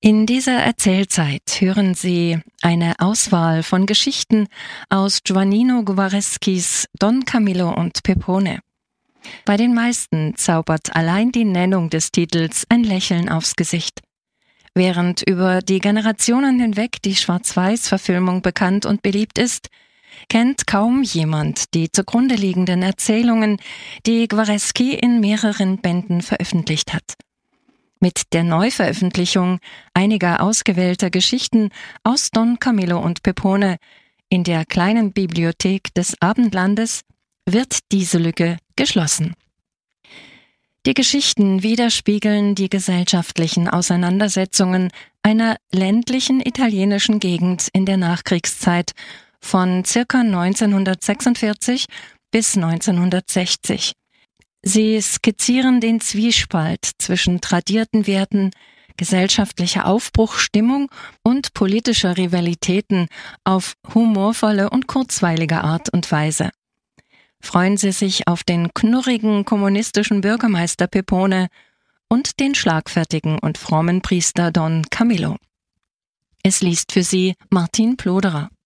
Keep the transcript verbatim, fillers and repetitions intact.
In dieser Erzählzeit hören Sie eine Auswahl von Geschichten aus Giovannino Guareschis Don Camillo und Pepone. Bei den meisten zaubert allein die Nennung des Titels ein Lächeln aufs Gesicht. Während über die Generationen hinweg die Schwarz-Weiß-Verfilmung bekannt und beliebt ist, kennt kaum jemand die zugrunde liegenden Erzählungen, die Guareschi in mehreren Bänden veröffentlicht hat. Mit der Neuveröffentlichung einiger ausgewählter Geschichten aus Don Camillo und Pepone in der kleinen Bibliothek des Abendlandes wird diese Lücke geschlossen. Die Geschichten widerspiegeln die gesellschaftlichen Auseinandersetzungen einer ländlichen italienischen Gegend in der Nachkriegszeit von circa neunzehnhundertsechsundvierzig bis neunzehnhundertsechzig. Sie skizzieren den Zwiespalt zwischen tradierten Werten, gesellschaftlicher Aufbruchsstimmung und politischer Rivalitäten auf humorvolle und kurzweilige Art und Weise. Freuen Sie sich auf den knurrigen kommunistischen Bürgermeister Pepone und den schlagfertigen und frommen Priester Don Camillo. Es liest für Sie Martin Ploderer.